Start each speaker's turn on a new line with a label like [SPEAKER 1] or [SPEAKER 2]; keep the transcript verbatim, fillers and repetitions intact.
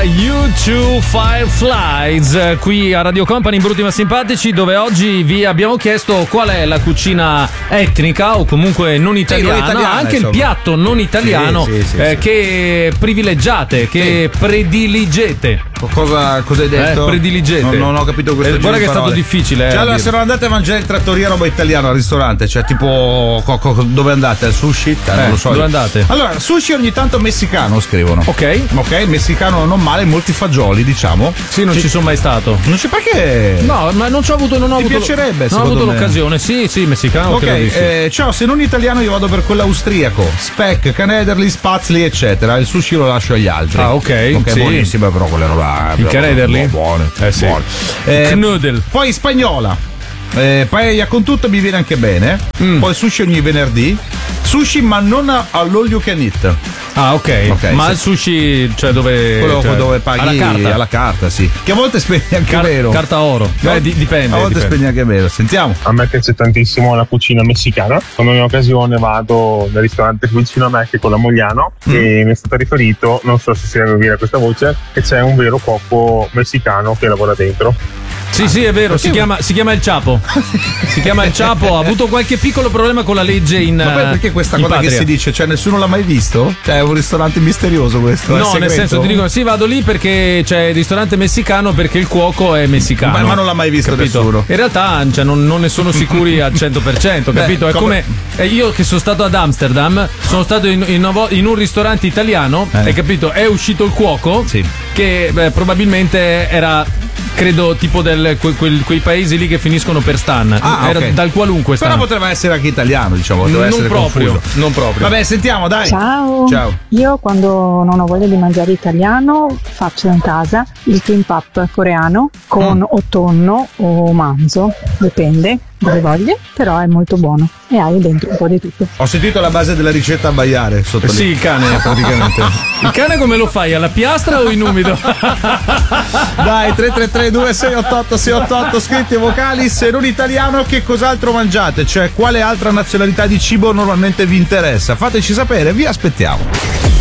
[SPEAKER 1] U due Fireflies qui a Radio Company in Brutti ma Simpatici, dove oggi vi abbiamo chiesto qual è la cucina etnica o comunque non italiana,
[SPEAKER 2] sì, non italiana
[SPEAKER 1] anche
[SPEAKER 2] insomma.
[SPEAKER 1] Il piatto non italiano
[SPEAKER 2] sì, sì, sì,
[SPEAKER 1] eh,
[SPEAKER 2] sì.
[SPEAKER 1] che privilegiate, che sì. prediligete.
[SPEAKER 2] Cosa, cosa hai detto?
[SPEAKER 1] Eh, prediligete.
[SPEAKER 2] Non, non ho capito questo.
[SPEAKER 1] Eh, guarda che è stato difficile.
[SPEAKER 2] Cioè,
[SPEAKER 1] eh,
[SPEAKER 2] allora, se non andate a mangiare in trattoria roba italiana al ristorante, cioè tipo co- co- dove andate? Al sushi? Eh,
[SPEAKER 1] Eh,
[SPEAKER 2] non lo so.
[SPEAKER 1] dove andate?
[SPEAKER 2] Allora, sushi ogni tanto messicano scrivono.
[SPEAKER 1] Ok.
[SPEAKER 2] Ok, messicano non male, molti fagioli, diciamo.
[SPEAKER 1] Sì, non ci, ci sono mai stato.
[SPEAKER 2] Non c'è perché.
[SPEAKER 1] No, ma non ci ho avuto. Non ho
[SPEAKER 2] Ti
[SPEAKER 1] avuto,
[SPEAKER 2] piacerebbe,
[SPEAKER 1] non ho avuto me. l'occasione. Sì, sì, messicano.
[SPEAKER 2] Ok, eh, ciao, se non italiano io vado per quello austriaco. Speck, canederli, spazzli, eccetera. Il sushi lo lascio agli altri.
[SPEAKER 1] Ah, ok.
[SPEAKER 2] Ok,
[SPEAKER 1] sì.
[SPEAKER 2] buonissimo, però quelle roba.
[SPEAKER 1] I canederli?
[SPEAKER 2] Buone.
[SPEAKER 1] Eh sì.
[SPEAKER 2] Buone. Eh,
[SPEAKER 1] Knödel.
[SPEAKER 2] Poi spagnola. Eh, paella con tutto mi viene anche bene. Mm. Poi sushi ogni venerdì. Sushi ma non all'all you can eat.
[SPEAKER 1] Ah, ok. okay ma sì. Il sushi, cioè dove.
[SPEAKER 2] Quello
[SPEAKER 1] cioè,
[SPEAKER 2] dove paghi
[SPEAKER 1] alla carta,
[SPEAKER 2] alla carta, sì. Che a volte spendi anche
[SPEAKER 1] Car-
[SPEAKER 2] meno.
[SPEAKER 1] Carta oro.
[SPEAKER 2] No?
[SPEAKER 1] Eh, di- dipende.
[SPEAKER 2] A volte
[SPEAKER 1] dipende.
[SPEAKER 2] spendi anche meno. Sentiamo.
[SPEAKER 3] A me piace tantissimo la cucina messicana. Quando ne ho occasione vado nel ristorante vicino a me, che è con la Mogliano, mm. e mi è stato riferito, non so se si deve dire questa voce, che c'è un vero cuoco messicano che lavora dentro.
[SPEAKER 1] Sì, ah, sì, è vero, si chiama, si chiama il Chapo. Si chiama il Chapo, ha avuto qualche piccolo problema con la legge in.
[SPEAKER 2] Ma poi perché questa cosa
[SPEAKER 1] patria.
[SPEAKER 2] che si dice? Cioè, nessuno l'ha mai visto? Cioè, è un ristorante misterioso questo.
[SPEAKER 1] No, nel senso ti dicono sì, vado lì perché c'è il ristorante messicano perché il cuoco è messicano.
[SPEAKER 2] Ma, ma non l'ha mai visto,
[SPEAKER 1] capito?
[SPEAKER 2] Nessuno.
[SPEAKER 1] In realtà cioè, non, non ne sono sicuri al cento per cento, capito? Beh, è come, come io che sono stato ad Amsterdam, sono stato in, in, in un ristorante italiano, eh. hai capito? È uscito il cuoco,
[SPEAKER 2] sì.
[SPEAKER 1] che beh, probabilmente era. Credo tipo del, que, quel, quei paesi lì che finiscono per Stan.
[SPEAKER 2] Ah,
[SPEAKER 1] era
[SPEAKER 2] okay.
[SPEAKER 1] dal qualunque Stan.
[SPEAKER 2] Però potrebbe essere anche italiano, diciamo.
[SPEAKER 1] Non
[SPEAKER 2] essere
[SPEAKER 1] proprio,
[SPEAKER 2] confuso.
[SPEAKER 1] non proprio.
[SPEAKER 2] Vabbè, sentiamo, dai.
[SPEAKER 4] Ciao.
[SPEAKER 2] Ciao.
[SPEAKER 4] Io quando non ho voglia di mangiare italiano faccio in casa il kimbap coreano con mm. o tonno o manzo, dipende dove voglia, però è molto buono e hai dentro un po' di tutto.
[SPEAKER 2] Ho sentito la base della ricetta a baiare sotto
[SPEAKER 1] sì,
[SPEAKER 2] lì.
[SPEAKER 1] il cane praticamente. Il cane come lo fai? Alla piastra o in umido?
[SPEAKER 2] Dai, tre tre tre due sei otto otto sei otto otto scritti e vocali. Se non italiano, che cos'altro mangiate? Cioè, quale altra nazionalità di cibo normalmente vi interessa? Fateci sapere, vi aspettiamo.